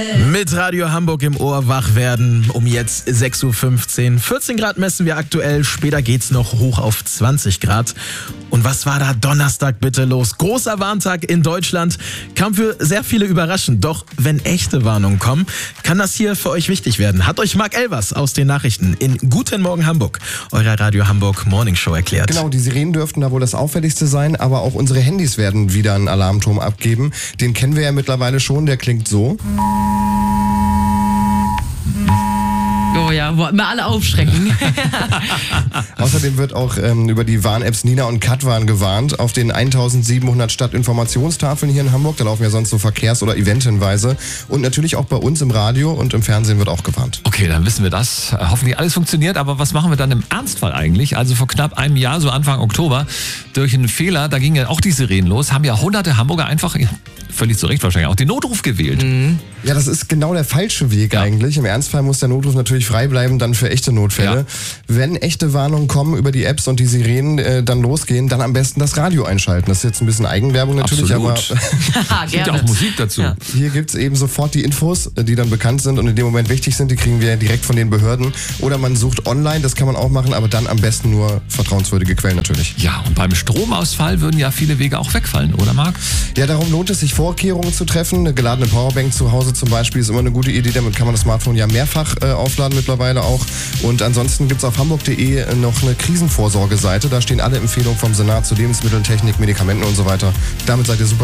Mit Radio Hamburg im Ohr wach werden, um jetzt 6.15 Uhr. 14 Grad messen wir aktuell, später geht's noch hoch auf 20 Grad. Und was war da Donnerstag bitte los? Großer Warntag in Deutschland, kam für sehr viele überraschend. Doch wenn echte Warnungen kommen, kann das hier für euch wichtig werden. Hat euch Marc Elvers aus den Nachrichten in Guten Morgen Hamburg, eurer Radio Hamburg Morning Show erklärt. Genau, die Sirenen dürften da wohl das auffälligste sein, aber auch unsere Handys werden wieder einen Alarmton abgeben. Den kennen wir ja mittlerweile schon, der klingt so. Oh ja, wollten wir alle aufschrecken. Außerdem wird auch über die Warn-Apps Nina und Katwarn gewarnt. Auf den 1700 Stadtinformationstafeln hier in Hamburg, da laufen ja sonst so Verkehrs- oder Eventhinweise. Und natürlich auch bei uns im Radio und im Fernsehen wird auch gewarnt. Okay, dann wissen wir das. Hoffentlich alles funktioniert, aber was machen wir dann im Ernstfall eigentlich? Also vor knapp einem Jahr, so Anfang Oktober, durch einen Fehler, da gingen ja auch die Sirenen los, haben ja hunderte Hamburger einfach, völlig zu Recht wahrscheinlich, auch den Notruf gewählt. Mhm. Ja, das ist genau der falsche Weg eigentlich. Im Ernstfall muss der Notruf natürlich frei bleiben, dann für echte Notfälle. Ja. Wenn echte Warnungen kommen über die Apps und die Sirenen dann losgehen, dann am besten das Radio einschalten. Das ist jetzt ein bisschen Eigenwerbung natürlich, Absolut. aber Es gibt ja auch Musik dazu. Ja. hier gibt's eben sofort die Infos, die dann bekannt sind und in dem Moment wichtig sind. Die kriegen wir direkt von den Behörden. Oder man sucht online, das kann man auch machen, aber dann am besten nur vertrauenswürdige Quellen natürlich. Ja, und beim Stromausfall würden ja viele Wege auch wegfallen, oder Marc? Ja, darum lohnt es sich, Vorkehrungen zu treffen. Eine geladene Powerbank zu Hause zum Beispiel ist immer eine gute Idee. Damit kann man das Smartphone ja mehrfach aufladen mittlerweile auch. Und ansonsten gibt's auf hamburg.de noch eine Krisenvorsorgeseite. Da stehen alle Empfehlungen vom Senat zu Lebensmitteln, Technik, Medikamenten und so weiter. Damit seid ihr super